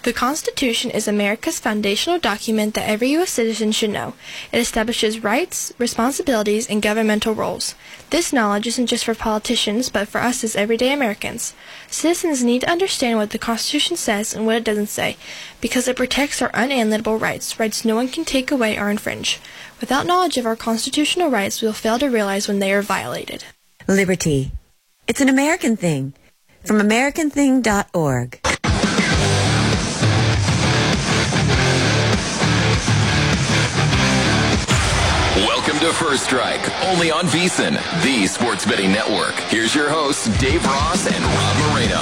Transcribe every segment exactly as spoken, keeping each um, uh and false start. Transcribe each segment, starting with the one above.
The Constitution is America's foundational document that every U S citizen should know. It establishes rights, responsibilities, and governmental roles. This knowledge isn't just for politicians, but for us as everyday Americans. Citizens need to understand what the Constitution says and what it doesn't say, because it protects our unalienable rights, rights no one can take away or infringe. Without knowledge of our constitutional rights, we will fail to realize when they are violated. Liberty. It's an American thing. From American Thing dot org. Welcome to First Strike, only on VSiN, the sports betting network. Here's your hosts, Dave Ross and Rob Moreno.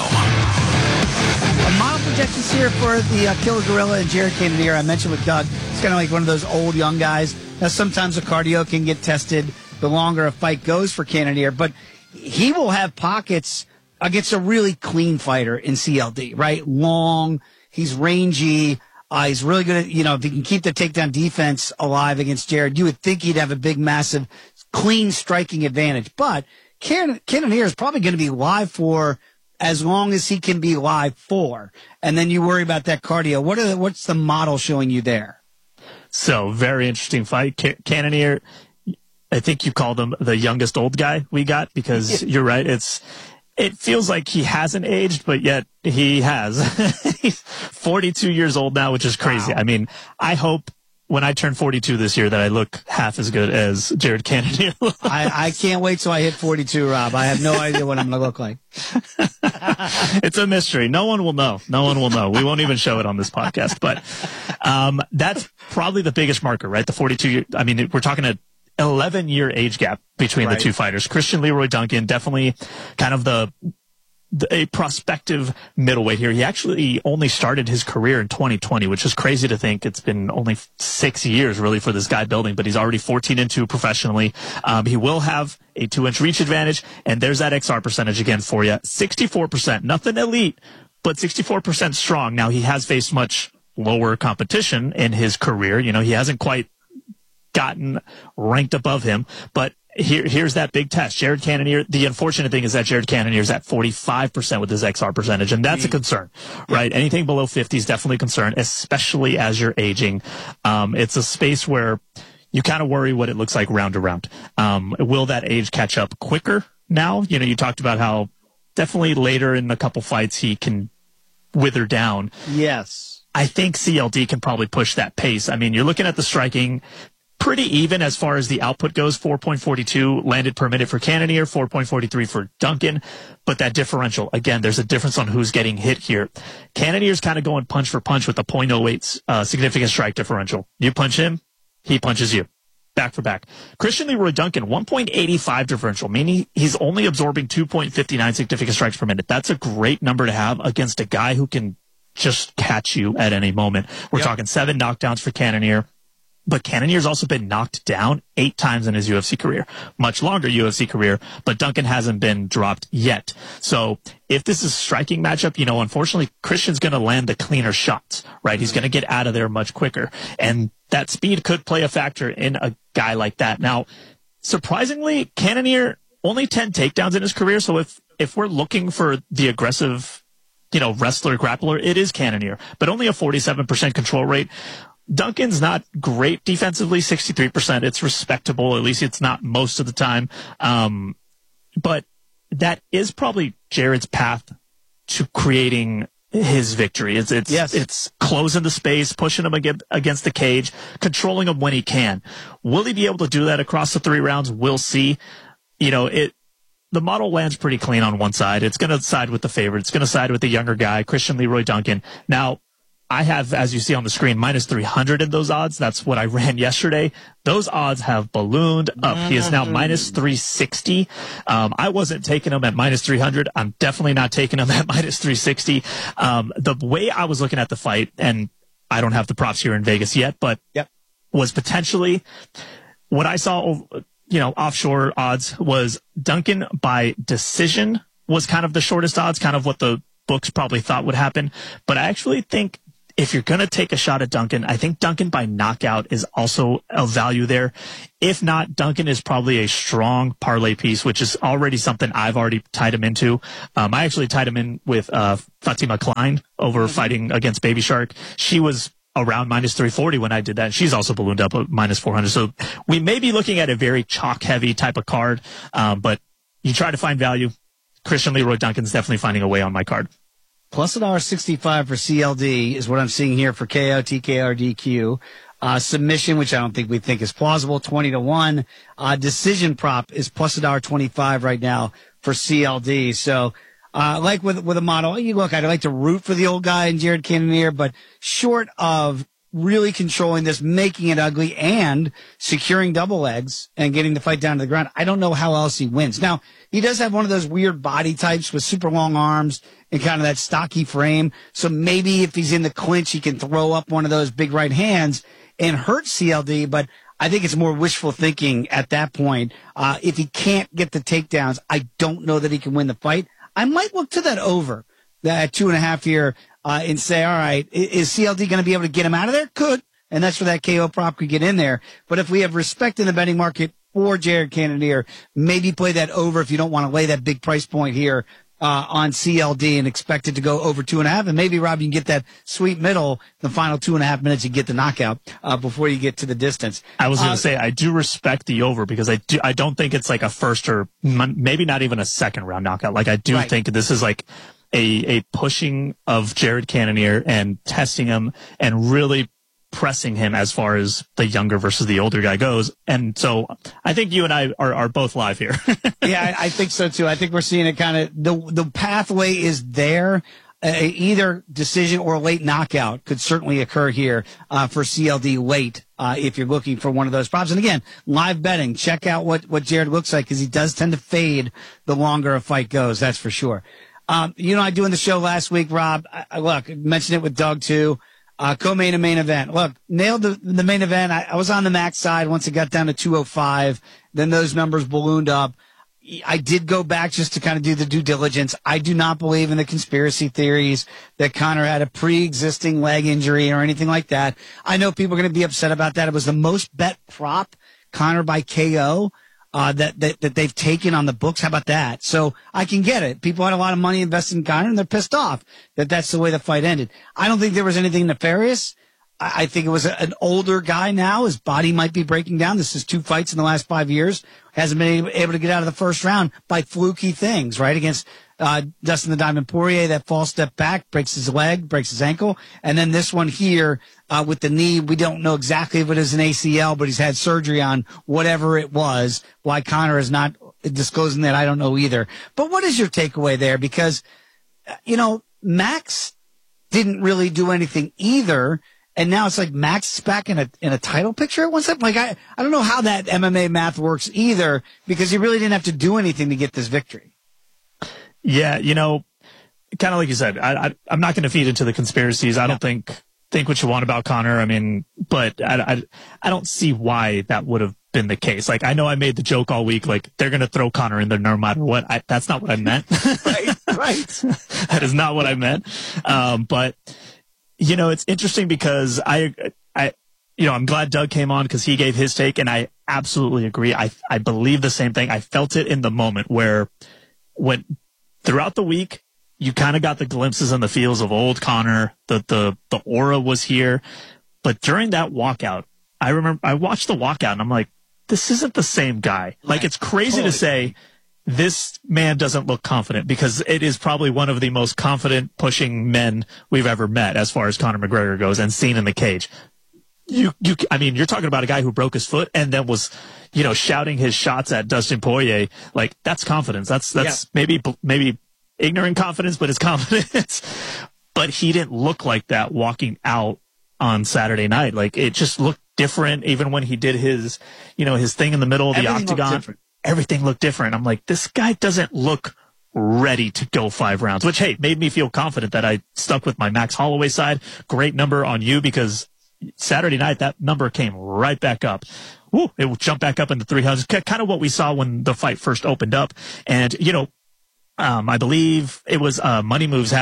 A model projections here for the uh, Killer Gorilla and Jared Cannonier. I mentioned with Doug, it's kind of like one of those old young guys. Now, sometimes the cardio can get tested the longer a fight goes for Cannonier, but he will have pockets against a really clean fighter in C L D, right? Long, he's rangy. Uh, he's really good at, you know, if he can keep the takedown defense alive against Jared, you would think he'd have a big, massive, clean striking advantage. But Can- Cannonier is probably going to be live for as long as he can be live for. And then you worry about that cardio. What are the, what's the model showing you there? So, very interesting fight. Can- Cannonier, I think you called him the youngest old guy we got, because you're right. It's, it feels like he hasn't aged, but yet he has. He's forty-two years old now, which is crazy. Wow. I mean, I hope when I turn forty-two this year that I look half as good as Jared Cannonier. I, I can't wait till I hit forty-two, Rob. I have no idea what I'm going to look like. It's a mystery. No one will know. No one will know. We won't even show it on this podcast. But um, that's probably the biggest marker, right? The forty-two year. I mean, we're talking a eleven year age gap between right. the two fighters. Christian Leroy Duncan, definitely kind of the, the a prospective middleweight here. He actually only started his career in twenty twenty, which is crazy to think. It's been only six years really for this guy building, but he's already fourteen and two professionally. Um, he will have a two inch reach advantage, and there's that X R percentage again for you. sixty-four percent, nothing elite, but sixty-four percent strong. Now, he has faced much lower competition in his career. You know, he hasn't quite gotten ranked above him, but here, here's that big test. Jared Cannonier, the unfortunate thing is that Jared Cannonier is at forty-five percent with his X R percentage, and that's a concern, right? Yeah. Anything below fifty is definitely a concern, especially as you're aging. Um, it's a space where you kind of worry what it looks like round to round. Um, will that age catch up quicker now? You know, you talked about how definitely later in a couple fights he can wither down. Yes. I think C L D can probably push that pace. I mean, you're looking at the striking pretty even as far as the output goes. four point four two landed per minute for Cannonier, four point four three for Duncan. But that differential, again, there's a difference on who's getting hit here. Cannonier's kind of going punch for punch with the point oh eight uh, significant strike differential. You punch him, he punches you. Back for back. Christian Leroy Duncan, one point eight five differential, meaning he's only absorbing two point five nine significant strikes per minute. That's a great number to have against a guy who can just catch you at any moment. We're yep. talking seven knockdowns for Cannonier. But Cannonier's also been knocked down eight times in his U F C career. Much longer U F C career, but Duncan hasn't been dropped yet. So if this is a striking matchup, you know, unfortunately, Christian's going to land the cleaner shots, right? He's going to get out of there much quicker. And that speed could play a factor in a guy like that. Now, surprisingly, Cannonier, only ten takedowns in his career. So if, if we're looking for the aggressive, you know, wrestler, grappler, it is Cannonier, but only a forty-seven percent control rate. Duncan's not great defensively, sixty-three percent. It's respectable. At least it's not most of the time. Um, but that is probably Jared's path to creating his victory. It's, it's, yes. it's closing the space, pushing him against the cage, controlling him when he can. Will he be able to do that across the three rounds? We'll see. You know, it, the model lands pretty clean on one side. It's going to side with the favorite. It's going to side with the younger guy, Christian Leroy Duncan. Now, I have, as you see on the screen, minus three hundred in those odds. That's what I ran yesterday. Those odds have ballooned up. Mm-hmm. He is now minus three sixty. Um, I wasn't taking him at minus three hundred. I'm definitely not taking him at minus three sixty. Um, the way I was looking at the fight, and I don't have the props here in Vegas yet, but yep. was potentially what I saw, you know, offshore odds was Duncan by decision was kind of the shortest odds, kind of what the books probably thought would happen. But I actually think if you're going to take a shot at Duncan, I think Duncan by knockout is also a value there. If not, Duncan is probably a strong parlay piece, which is already something I've already tied him into. Um, I actually tied him in with uh, Fatima Klein over mm-hmm. fighting against Baby Shark. She was around minus three forty when I did that. She's also ballooned up at minus four hundred. So we may be looking at a very chalk-heavy type of card, um, but you try to find value. Christian Leroy Duncan's definitely finding a way on my card. Plus one dollar sixty-five for C L D is what I'm seeing here for K O, T K R, D Q. Uh, submission, which I don't think we think is plausible, twenty to one. Uh, decision prop is plus one dollar twenty-five right now for C L D. So, uh, like with, with a model, you look, I'd like to root for the old guy and Jared Cannonier, but short of really controlling this, making it ugly, and securing double legs and getting the fight down to the ground, I don't know how else he wins. Now, he does have one of those weird body types with super long arms and kind of that stocky frame. So maybe if he's in the clinch, he can throw up one of those big right hands and hurt C L D. But I think it's more wishful thinking at that point. Uh, if he can't get the takedowns, I don't know that he can win the fight. I might look to that over, that two and a half here, uh, and say, all right, is C L D going to be able to get him out of there? Could. And that's where that K O prop could get in there. But if we have respect in the betting market for Jared Cannonier, maybe play that over if you don't want to lay that big price point here uh, on C L D and expect it to go over two and a half. And maybe, Rob, you can get that sweet middle, the final two and a half minutes, you get the knockout uh, before you get to the distance. I was going to uh, say, I do respect the over because I do, I don't think it's like a first or maybe not even a second round knockout. Like I do right. think this is like a, a pushing of Jared Cannonier and testing him and really pressing him as far as the younger versus the older guy goes. And so I think you and I are, are both live here. Yeah, I, I think so too. I think we're seeing it kind of, the, the pathway is there. Uh, either decision or late knockout could certainly occur here uh, for C L D late uh, if you're looking for one of those props. And again, live betting, check out what, what Jared looks like because he does tend to fade the longer a fight goes. That's for sure. Um, you know, I doing the show last week, Rob. I, I, look, I mentioned it with Doug too. Uh, co-main and main event. Look, nailed the, the main event. I, I was on the max side once it got down to two oh five. Then those numbers ballooned up. I did go back just to kind of do the due diligence. I do not believe in the conspiracy theories that Conor had a pre-existing leg injury or anything like that. I know people are going to be upset about that. It was the most bet prop, Conor by K O. Uh, that, that, that they've taken on the books. How about that? So I can get it. People had a lot of money invested in Conor and they're pissed off that that's the way the fight ended. I don't think there was anything nefarious. I, I think it was a, an older guy now. His body might be breaking down. This is two fights in the last five years. Hasn't been able to get out of the first round by fluky things, right? Against, uh, Dustin the Diamond Poirier, that false step back, breaks his leg, breaks his ankle. And then this one here, uh, with the knee, we don't know exactly if it is an A C L, but he's had surgery on whatever it was. Why Conor is not disclosing that, I don't know either. But what is your takeaway there? Because, you know, Max didn't really do anything either. And now it's like Max is back in a in a title picture at one step. Like I, I don't know how that M M A math works either, because he really didn't have to do anything to get this victory. Yeah, you know, kind of like you said, I, I I'm not going to feed into the conspiracies. I yeah. don't think think what you want about Conor. I mean, but I, I I don't see why that would have been the case. Like I know I made the joke all week, like they're going to throw Conor in there no matter what. I, that's not what I meant. right, right. That is not what I meant. Um, but. You know, it's interesting because I, I, you know, I'm glad Doug came on because he gave his take, and I absolutely agree. I, I believe the same thing. I felt it in the moment where, when throughout the week, you kind of got the glimpses and the feels of old Conor. The the the aura was here, but during that walkout, I remember I watched the walkout, and I'm like, this isn't the same guy. Like it's crazy totally. to say. This man doesn't look confident because it is probably one of the most confident pushing men we've ever met as far as Conor McGregor goes and seen in the cage. You, you, I mean, you're talking about a guy who broke his foot and then was, you know, shouting his shots at Dustin Poirier. Like that's confidence. That's, that's yeah. maybe, maybe ignorant confidence, but it's confidence. But he didn't look like that walking out on Saturday night. Like it just looked different. Even when he did his, you know, his thing in the middle of the Everything octagon. Everything looked different. I'm like, this guy doesn't look ready to go five rounds, which, hey, made me feel confident that I stuck with my Max Holloway side. Great number on you because Saturday night, that number came right back up. Woo, it will jump back up into three hundreds, kind of what we saw when the fight first opened up. And, you know, um, I believe it was uh, Money Moves had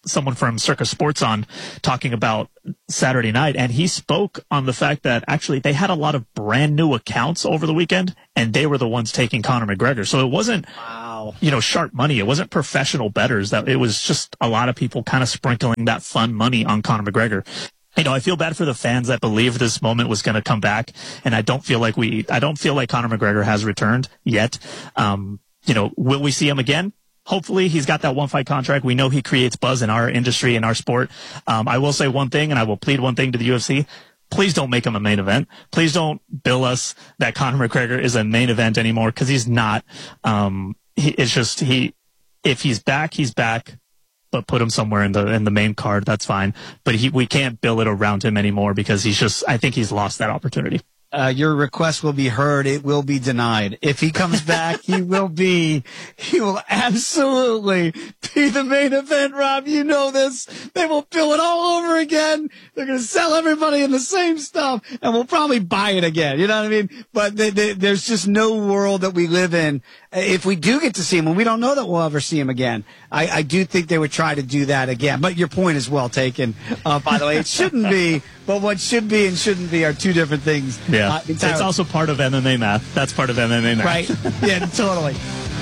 someone from Circus Sports on talking about Saturday night, and he spoke on the fact that actually they had a lot of brand new accounts over the weekend, and they were the ones taking Conor McGregor. So it wasn't, wow. you know, sharp money. It wasn't professional bettors. That it was just a lot of people kind of sprinkling that fun money on Conor McGregor. You know, I feel bad for the fans that believe this moment was going to come back, and I don't feel like we, I don't feel like Conor McGregor has returned yet. Um, you know, will we see him again? Hopefully he's got that one fight contract. We know he creates buzz in our industry, in our sport. Um, I will say one thing, and I will plead one thing to the U F C. Please don't make him a main event. Please don't bill us that Conor McGregor is a main event anymore, because he's not. Um, he, it's just, he, if he's back, he's back, but put him somewhere in the, in the main card. That's fine. But he, we can't bill it around him anymore, because he's just, I think he's lost that opportunity. Uh, your request will be heard. It will be denied. If he comes back, he will be, he will absolutely be the main event, Rob. You know this. They will bill it all over again. They're going to sell everybody in the same stuff, and we'll probably buy it again. You know what I mean? But they, they, there's just no world that we live in. If we do get to see him, and we don't know that we'll ever see him again, I, I do think they would try to do that again. But your point is well taken. Uh, by the way, it shouldn't be, but what should be and shouldn't be are two different things. Yeah. Uh, it's also part of M M A math. That's part of M M A math. Right. Yeah, totally.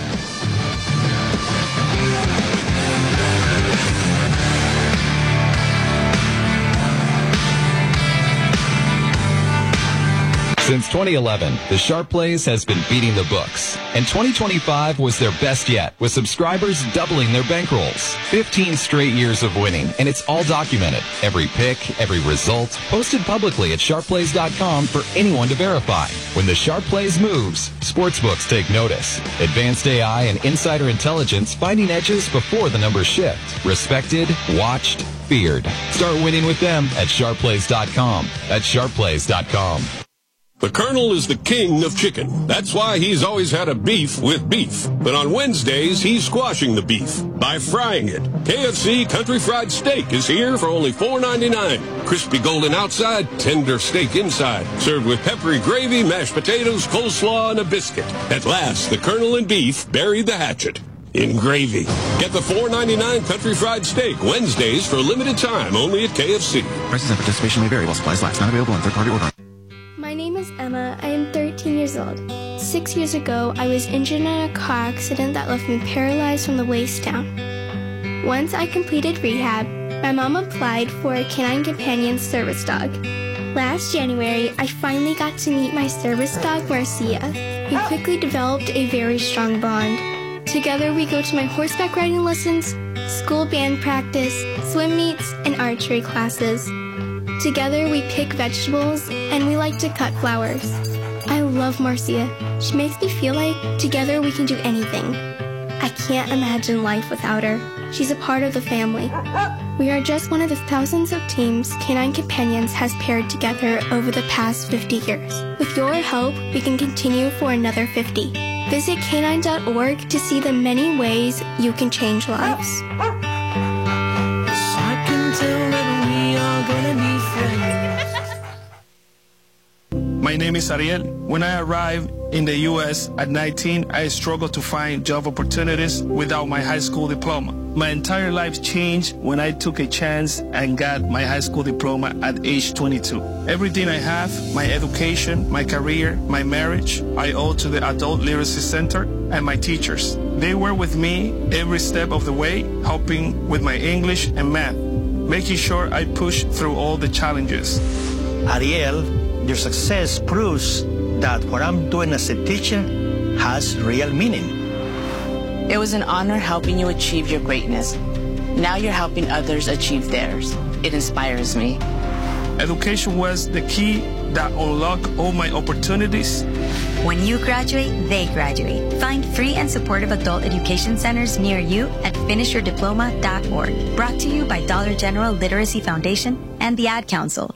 Since twenty eleven, the Sharp Plays has been beating the books, and twenty twenty-five was their best yet, with subscribers doubling their bankrolls. fifteen straight years of winning, and it's all documented. Every pick, every result, posted publicly at sharp plays dot com for anyone to verify. When the Sharp Plays moves, sportsbooks take notice. Advanced A I and insider intelligence finding edges before the numbers shift. Respected, watched, feared. Start winning with them at sharp plays dot com. That's sharp plays dot com. The Colonel is the king of chicken. That's why he's always had a beef with beef. But on Wednesdays, he's squashing the beef by frying it. K F C Country Fried Steak is here for only four ninety-nine. Crispy golden outside, tender steak inside. Served with peppery gravy, mashed potatoes, coleslaw, and a biscuit. At last, the Colonel and beef buried the hatchet in gravy. Get the four ninety-nine Country Fried Steak Wednesdays for a limited time only at K F C. Prices and participation may vary while supplies last. Not available in third-party order. My name is Emma. I am thirteen years old. Six years ago, I was injured in a car accident that left me paralyzed from the waist down. Once I completed rehab, my mom applied for a Canine Companion service dog. Last January, I finally got to meet my service dog, Marcia. We quickly developed a very strong bond. Together, we go to my horseback riding lessons, school band practice, swim meets, and archery classes. Together, we pick vegetables, and we like to cut flowers. I love Marcia. She makes me feel like together we can do anything. I can't imagine life without her. She's a part of the family. We are just one of the thousands of teams Canine Companions has paired together over the past fifty years. With your help, we can continue for another fifty. Visit canine dot org to see the many ways you can change lives. I can tell that we are gonna be My name is Ariel. When I arrived in the U S at nineteen, I struggled to find job opportunities without my high school diploma. My entire life changed when I took a chance and got my high school diploma at age twenty-two. Everything I have, my education, my career, my marriage, I owe to the Adult Literacy Center and my teachers. They were with me every step of the way, helping with my English and math, making sure I push through all the challenges. Ariel, your success proves that what I'm doing as a teacher has real meaning. It was an honor helping you achieve your greatness. Now you're helping others achieve theirs. It inspires me. Education was the key that unlocked all my opportunities. When you graduate, they graduate. Find free and supportive adult education centers near you at finish your diploma dot org. Brought to you by Dollar General Literacy Foundation and the Ad Council.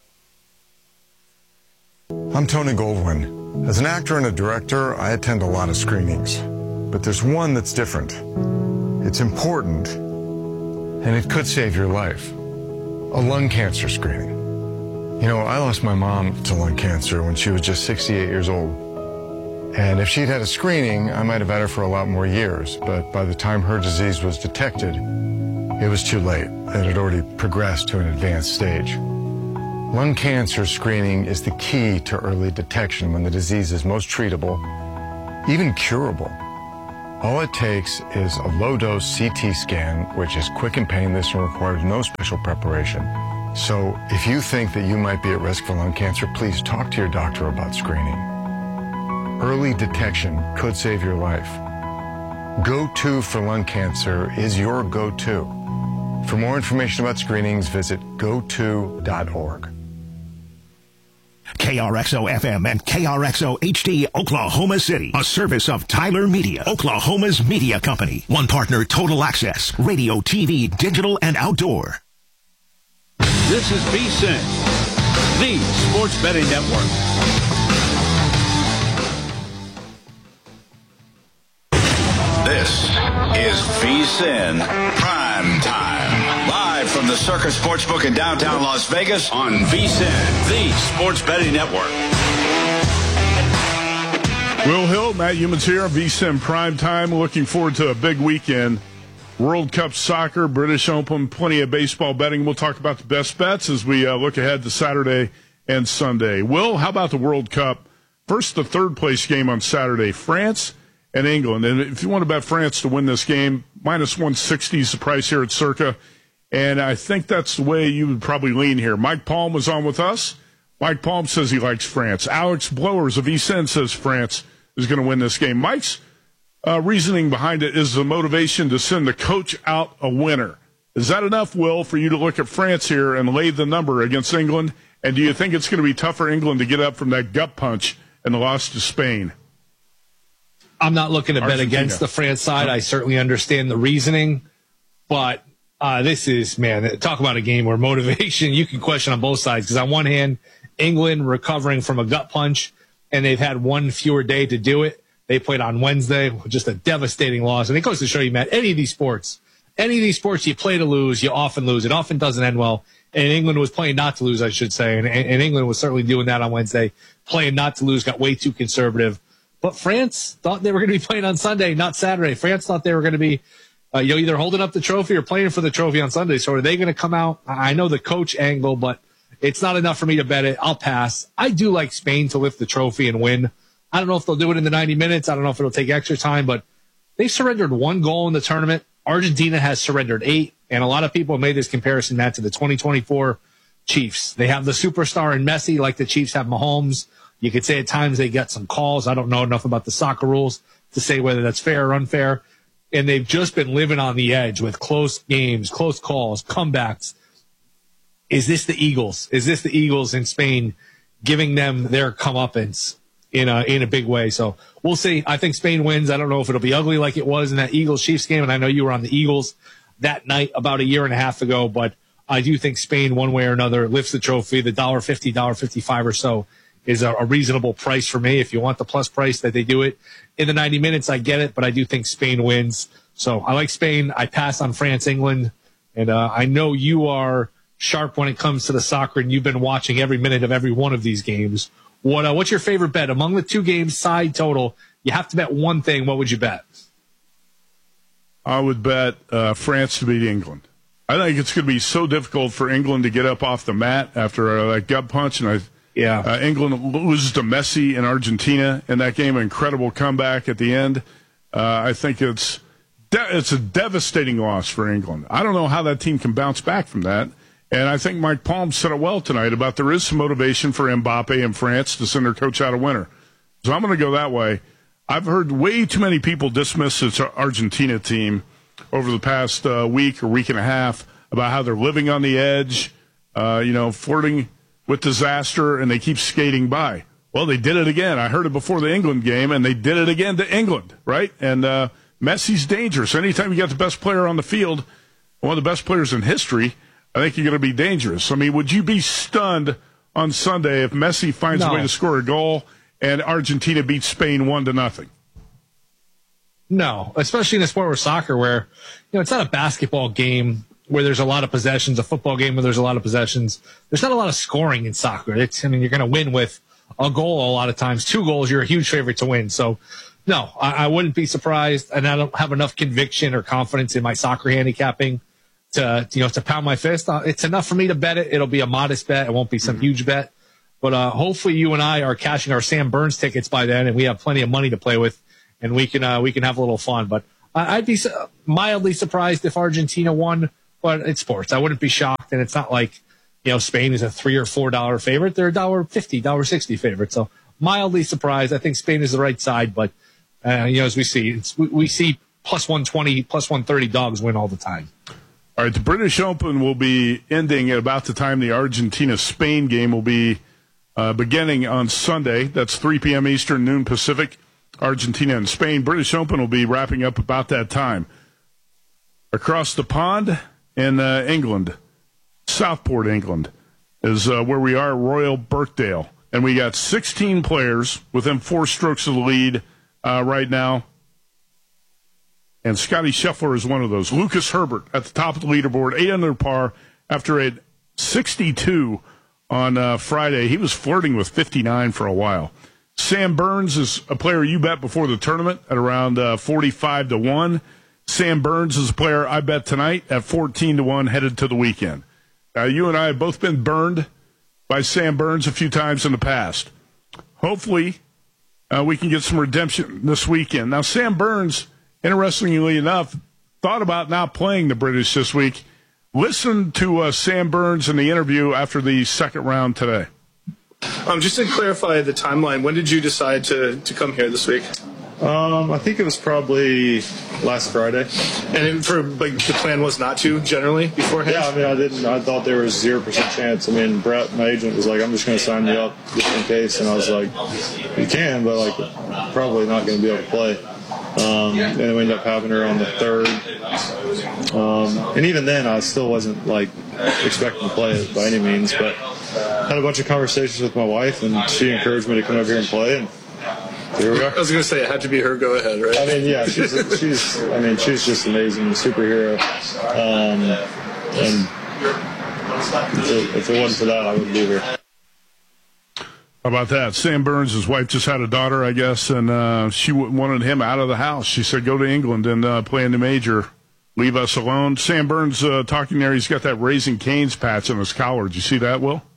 I'm Tony Goldwyn. As an actor and a director, I attend a lot of screenings. But there's one that's different. It's important, and it could save your life. A lung cancer screening. You know, I lost my mom to lung cancer when she was just sixty-eight years old. And if she'd had a screening, I might have had her for a lot more years. But by the time her disease was detected, it was too late. It had already progressed to an advanced stage. Lung cancer screening is the key to early detection when the disease is most treatable, even curable. All it takes is a low-dose C T scan, which is quick and painless and requires no special preparation. So if you think that you might be at risk for lung cancer, please talk to your doctor about screening. Early detection could save your life. Go-To for lung cancer is your go-to. For more information about screenings, visit go to dot org. K R X O F M and K R X O H D Oklahoma City, a service of Tyler Media, Oklahoma's media company. One partner, Total Access, radio, T V, digital, and outdoor. This is V S I N, the Sports Betting Network. This is V S I N Prime Time. Live from the Circus Sportsbook in downtown Las Vegas on V S I N, the Sports Betting Network. Will Hill, Matt Humans here, V S I N Prime Time. Looking forward to a big weekend. World Cup soccer, British Open, plenty of baseball betting. We'll talk about the best bets as we uh, look ahead to Saturday and Sunday. Will, how about the World Cup? First, the third place game on Saturday, France and England. And if you want to bet France to win this game, minus one sixty is the price here at Circa. And I think that's the way you would probably lean here. Mike Palm was on with us. Mike Palm says he likes France. Alex Blowers of V S I N says France is going to win this game. Mike's uh, reasoning behind it is the motivation to send the coach out a winner. Is that enough, Will, for you to look at France here and lay the number against England? And do you think it's going to be tough for England to get up from that gut punch and the loss to Spain? I'm not looking to bet Argentina. against the France side. I certainly understand the reasoning, but uh, this is, man, talk about a game where motivation you can question on both sides. Because on one hand, England recovering from a gut punch, and they've had one fewer day to do it. They played on Wednesday, just a devastating loss. And it goes to show you, Matt, any of these sports, any of these sports you play to lose, you often lose. It often doesn't end well. And England was playing not to lose, I should say. And, and England was certainly doing that on Wednesday, playing not to lose, got way too conservative. But France thought they were going to be playing on Sunday, not Saturday. France thought they were going to be uh, you know, either holding up the trophy or playing for the trophy on Sunday. So are they going to come out? I know the coach angle, but it's not enough for me to bet it. I'll pass. I do like Spain to lift the trophy and win. I don't know if they'll do it in the ninety minutes. I don't know if it'll take extra time, but they surrendered one goal in the tournament. Argentina has surrendered eight, and a lot of people made this comparison, Matt, to the twenty twenty-four Chiefs. They have the superstar in Messi, like the Chiefs have Mahomes. You could say at times they get some calls. I don't know enough about the soccer rules to say whether that's fair or unfair. And they've just been living on the edge with close games, close calls, comebacks. Is this the Eagles? Is this the Eagles in Spain giving them their comeuppance in a, in a big way? So we'll see. I think Spain wins. I don't know if it'll be ugly like it was in that Eagles-Chiefs game. And I know you were on the Eagles that night about a year and a half ago, but I do think Spain, one way or another, lifts the trophy. The one dollar fifty, one dollar fifty-five or so is a, a reasonable price for me. If you want the plus price that they do it in the ninety minutes, I get it, but I do think Spain wins. So I like Spain. I pass on France, England. And uh, I know you are sharp when it comes to the soccer, and you've been watching every minute of every one of these games. What uh, What's your favorite bet? Among the two games, side total, you have to bet one thing. What would you bet? I would bet uh, France to beat England. I think it's going to be so difficult for England to get up off the mat after uh, that gut punch. And I, yeah, uh, England loses to Messi in Argentina in that game. An incredible comeback at the end. Uh, I think it's de- it's a devastating loss for England. I don't know how that team can bounce back from that. And I think Mike Palm said it well tonight about there is some motivation for Mbappe and France to send their coach out a winner. So I'm going to go that way. I've heard way too many people dismiss this Argentina team over the past uh, week or week and a half about how they're living on the edge, uh, you know, flirting with disaster, and they keep skating by. Well, they did it again. I heard it before the England game, and they did it again to England, right? And uh, Messi's dangerous. Anytime you got the best player on the field, one of the best players in history, I think you're going to be dangerous. I mean, would you be stunned on Sunday if Messi finds no. a way to score a goal and Argentina beats Spain one to nothing? No, especially in a sport with soccer where, you know, it's not a basketball game where there's a lot of possessions, a football game where there's a lot of possessions. There's not a lot of scoring in soccer. It's, I mean, you're going to win with a goal a lot of times. Two goals, you're a huge favorite to win. So, no, I, I wouldn't be surprised, and I don't have enough conviction or confidence in my soccer handicapping to, you know, to pound my fist. Uh, it's enough for me to bet it. It'll be a modest bet. It won't be some mm-hmm. huge bet. But uh, hopefully you and I are cashing our Sam Burns tickets by then, and we have plenty of money to play with, and we can uh, we can have a little fun. But I'd be mildly surprised if Argentina won, but it's sports. I wouldn't be shocked, and it's not like, you know, Spain is a three or four dollar favorite. They're a dollar fifty, dollar sixty favorite. So mildly surprised. I think Spain is the right side, but uh, you know, as we see, it's, we, we see plus one twenty, plus one thirty dogs win all the time. All right, the British Open will be ending at about the time the Argentina-Spain game will be uh, beginning on Sunday. That's three p.m. Eastern, noon Pacific. Argentina and Spain. British Open will be wrapping up about that time. Across the pond in uh, England, Southport, England, is uh, where we are, Royal Birkdale. And we got sixteen players within four strokes of the lead uh, right now. And Scotty Scheffler is one of those. Lucas Herbert at the top of the leaderboard, eight under par after a sixty-two on uh, Friday. He was flirting with fifty-nine for a while. Sam Burns is a player you bet before the tournament at around uh, forty-five to one. Sam Burns is a player I bet tonight at fourteen to one headed to the weekend. Now, you and I have both been burned by Sam Burns a few times in the past. Hopefully, uh, we can get some redemption this weekend. Now, Sam Burns, interestingly enough, thought about not playing the British this week. Listen to uh, Sam Burns in the interview after the second round today. Um, just to clarify the timeline, when did you decide to, to come here this week? Um, I think it was probably last Friday. And for like the plan was not to generally beforehand? Yeah, I mean, I didn't. I thought there was zero percent chance. I mean, Brett, my agent, was like, "I'm just going to sign you up just in case," and I was like, "You can, but like, probably not going to be able to play." Um, and we ended up having her on the third. Um, and even then, I still wasn't like expecting to play it by any means, but had a bunch of conversations with my wife, and she encouraged me to come over here and play. And here we are. I was going to say it had to be her go ahead, right? I mean, yeah, she's she's. I mean, she's just amazing, superhero. Um, and if it, if it wasn't for that, I wouldn't be here. How about that? Sam Burns, his wife just had a daughter, I guess, and uh, she wanted him out of the house. She said, "Go to England and uh, play in the major. Leave us alone." Sam Burns uh, talking there. He's got that Raising Cane's patch on his collar. Did you see that, Will?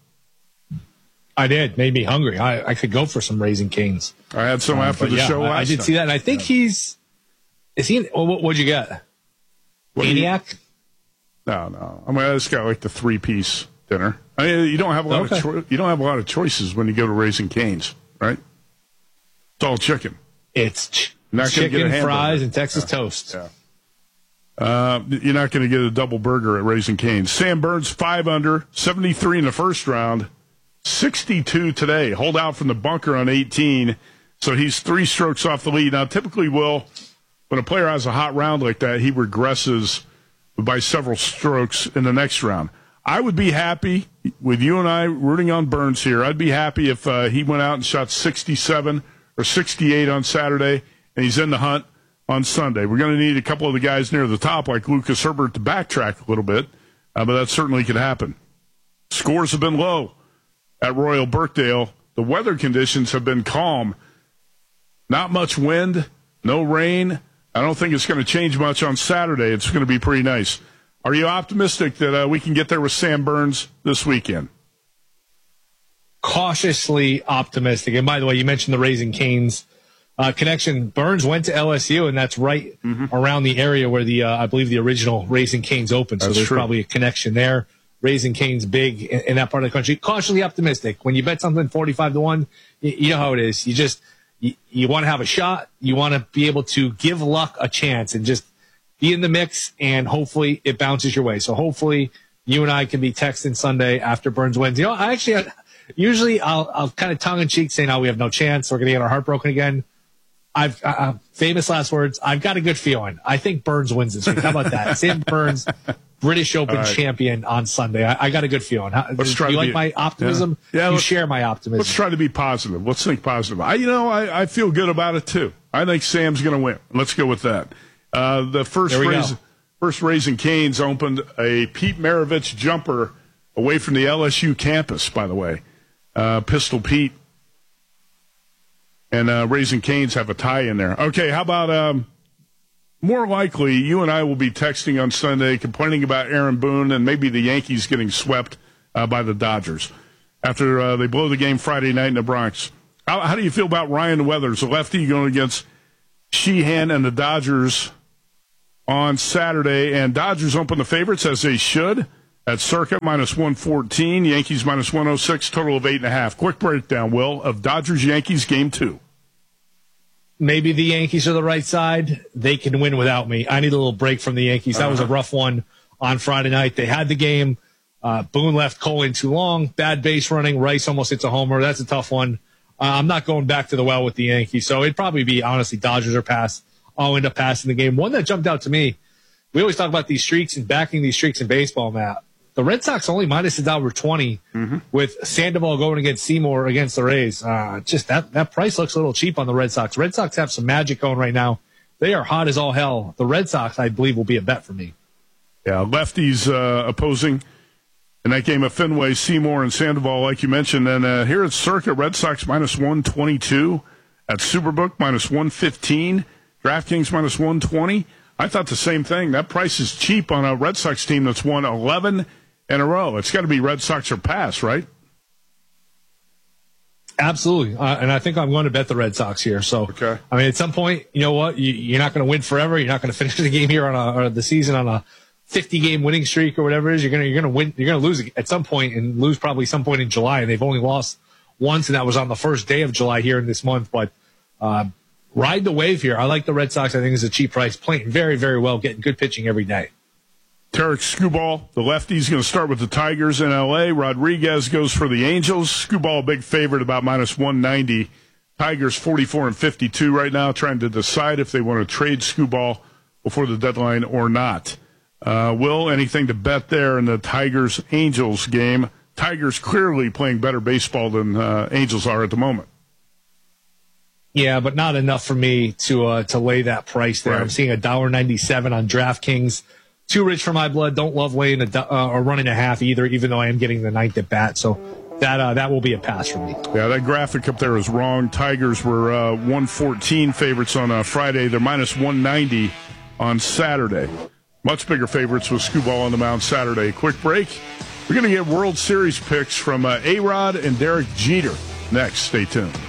I did. Made me hungry. I, I could go for some Raising Cane's. I had some after uh, the yeah, show last I, I did time. see that, and I think yeah. he's – is he in, well, what, what'd you get? What Maniac? You, no, no. I mean, I just got like the three-piece dinner. I mean, you don't have a lot okay. of cho- you don't have a lot of choices when you go to Raising Cane's, right? It's all chicken. It's ch- not chicken, get a fries, and Texas yeah. toast. Yeah. Uh, you're not going to get a double burger at Raising Cane's. Sam Burns, five under, seventy-three in the first round, sixty-two today. Hold out from the bunker on eighteen, so he's three strokes off the lead. Now, typically, Will, when a player has a hot round like that, he regresses by several strokes in the next round. I would be happy with you and I rooting on Burns here. I'd be happy if uh, he went out and shot sixty-seven or sixty-eight on Saturday, and he's in the hunt on Sunday. We're going to need a couple of the guys near the top, like Lucas Herbert, to backtrack a little bit, uh, but that certainly could happen. Scores have been low at Royal Birkdale. The weather conditions have been calm. Not much wind, no rain. I don't think it's going to change much on Saturday. It's going to be pretty nice. Are you optimistic that uh, we can get there with Sam Burns this weekend? Cautiously optimistic. And by the way, you mentioned the Raising Cane's uh, connection. Burns went to L S U, and that's right mm-hmm. around the area where the uh, I believe the original Raising Cane's opened. So that's there's true. Probably a connection there. Raising Cane's big in, in that part of the country. Cautiously optimistic. When you bet something forty-five to one, you, you know how it is. You just you, you want to have a shot. You want to be able to give luck a chance and just be in the mix, and hopefully it bounces your way. So hopefully you and I can be texting Sunday after Burns wins. You know, I actually usually I'll, I'll kind of tongue in cheek say, "No, we have no chance. We're going to get our heart broken again." I've uh, famous last words. I've got a good feeling. I think Burns wins this week. How about that? Sam Burns, British Open right. champion on Sunday. I, I got a good feeling. How, let's try do you like be, my optimism? Yeah, yeah you share my optimism. Let's try to be positive. Let's think positive. I, you know, I, I feel good about it too. I think Sam's going to win. Let's go with that. Uh, the first raise, first Raising Cane's opened a Pete Maravich jumper away from the L S U campus, by the way. Uh, Pistol Pete and uh, Raising Cane's have a tie in there. Okay, how about um, more likely, you and I will be texting on Sunday complaining about Aaron Boone and maybe the Yankees getting swept uh, by the Dodgers after uh, they blow the game Friday night in the Bronx. How, how do you feel about Ryan Weathers, a lefty going against Sheehan and the Dodgers on Saturday? And Dodgers open the favorites, as they should, at Circa minus one fourteen, Yankees minus one oh six, total of eight and a half. Quick breakdown, Will, of Dodgers-Yankees game two. Maybe the Yankees are the right side. They can win without me. I need a little break from the Yankees. That was a rough one on Friday night. They had the game. Uh, Boone left Cole in too long. Bad base running. Rice almost hits a homer. That's a tough one. Uh, I'm not going back to the well with the Yankees. So it'd probably be, honestly, Dodgers or pass. I'll end up passing the game. One that jumped out to me, we always talk about these streaks and backing these streaks in baseball, Matt. The Red Sox only minus a dollar twenty mm-hmm. with Sandoval going against Seymour against the Rays. Uh, just that, that price looks a little cheap on the Red Sox. Red Sox have some magic going right now. They are hot as all hell. The Red Sox, I believe, will be a bet for me. Yeah, lefties uh, opposing in that game of Fenway, Seymour and Sandoval, like you mentioned. And uh, here at Circa, Red Sox minus one twenty-two. At Superbook, minus one fifteen. DraftKings minus one twenty. I thought the same thing. That price is cheap on a Red Sox team that's won eleven in a row. It's got to be Red Sox or pass, right? Absolutely. Uh, and I think I'm going to bet the Red Sox here. So, okay. I mean, at some point, you know what? You, you're not going to win forever. You're not going to finish the game here on a, or the season on a fifty game winning streak or whatever it is. You're going to, you're going to win. You're going to lose at some point and lose probably some point in July. And they've only lost once, and that was on the first day of July here in this month. But, uh, ride the wave here. I like the Red Sox. I think it's a cheap price, playing very, very well, getting good pitching every day. Tarek Skubal, the lefty's going to start with the Tigers in L A. Rodriguez goes for the Angels. Skubal, big favorite, about minus one ninety. Tigers forty-four and fifty-two right now, trying to decide if they want to trade Skubal before the deadline or not. Uh, Will, anything to bet there in the Tigers-Angels game? Tigers clearly playing better baseball than uh, Angels are at the moment. Yeah, but not enough for me to uh, to lay that price there. Right. I'm seeing one dollar ninety-seven on DraftKings. Too rich for my blood. Don't love laying a uh, or running a half either, even though I am getting the ninth at bat. So that uh, that will be a pass for me. Yeah, that graphic up there is wrong. Tigers were uh, one fourteen favorites on uh, Friday. They're minus one ninety on Saturday. Much bigger favorites with Skubal on the mound Saturday. Quick break. We're going to get World Series picks from uh, A-Rod and Derek Jeter next. Stay tuned.